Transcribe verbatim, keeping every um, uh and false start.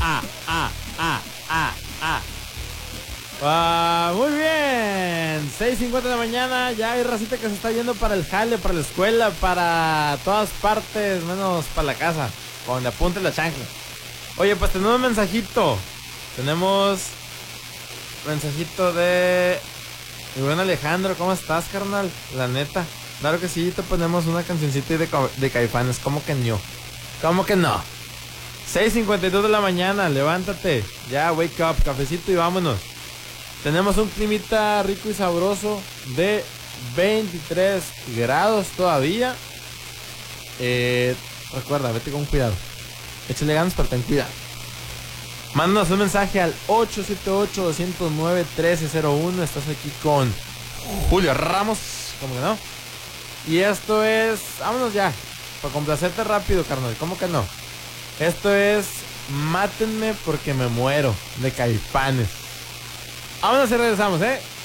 ah, ah, ah, ah, ah. Ah, muy bien, seis cincuenta de la mañana, ya hay racita que se está yendo para el jale, para la escuela, para todas partes, menos para la casa, donde apunte la chancla. Oye, pues tenemos un mensajito, tenemos mensajito de mi buen Alejandro. ¿Cómo estás, carnal? La neta, claro que sí, te ponemos una cancioncita de, de Caifanes, ¿cómo que no? ¿Cómo que no? seis cincuenta y dos de la mañana, levántate, ya, wake up, cafecito y vámonos. Tenemos un climita rico y sabroso de veintitrés grados todavía. Eh, recuerda, vete con cuidado. Échale ganas, pero ten cuidado. Mándanos un mensaje al ocho siete ocho, dos cero nueve, uno tres cero uno. Estás aquí con Julio Ramos, ¿cómo que no? Y esto es... Vámonos ya, para complacerte rápido, carnal, ¿cómo que no? Esto es Mátenme porque me muero, de Caifanes. Vámonos y regresamos, ¿eh?